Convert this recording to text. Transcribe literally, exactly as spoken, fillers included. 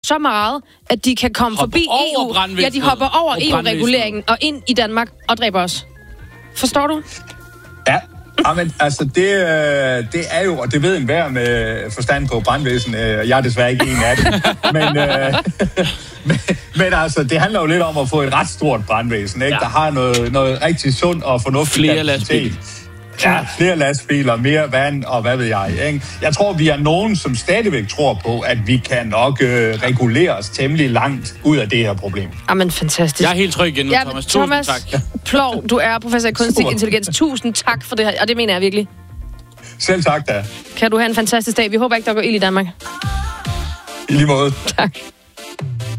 så meget, at de kan komme Hopper forbi over E U. brandvæsenet. Ja, de hopper over Og E U-reguleringen og ind i Danmark og dræber os. Forstår du? Ja. Jamen, altså, det, det er jo, og det ved enhver med forstand på brandvæsen, jeg er desværre ikke en af dem, men, øh, men, men altså, det handler jo lidt om at få et ret stort brandvæsen, ikke? Ja. Der har noget, noget rigtig sund og fornuftigt flere lastbiler. Ja, flere lastbiler, mere vand og hvad ved jeg, ikke? Jeg tror, vi er nogen, som stadigvæk tror på, at vi kan nok øh, regulere os temmelig langt ud af det her problem. Jamen, fantastisk. Jeg er helt tryg igen nu, ja, Thomas. Tusind Thomas tak. Plov, du er professor i kunstig Super. intelligens. Tusind tak for det her, og det mener jeg virkelig. Selv tak da. Kan du have en fantastisk dag. Vi håber ikke, der går ild i Danmark. I lige måde. Tak.